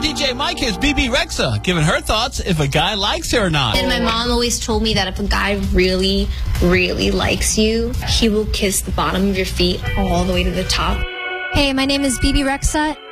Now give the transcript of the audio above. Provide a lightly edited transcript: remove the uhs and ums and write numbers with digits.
on DJ Mike? Here's BB Rexa giving her thoughts if a guy likes her or not. And my mom always told me that if a guy really, really likes you, he will kiss the bottom of your feet all the way to the top. Hey, my name is BB Rexa,